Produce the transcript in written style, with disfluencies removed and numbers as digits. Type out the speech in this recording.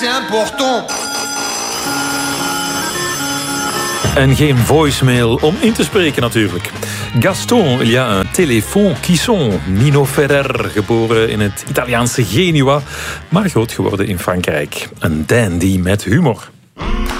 C'est important. En geen voicemail om in te spreken natuurlijk. Gaston, il y a un téléphone qui sonne. Nino Ferrer, geboren in het Italiaanse Genua, maar groot geworden in Frankrijk. Een dandy met humor.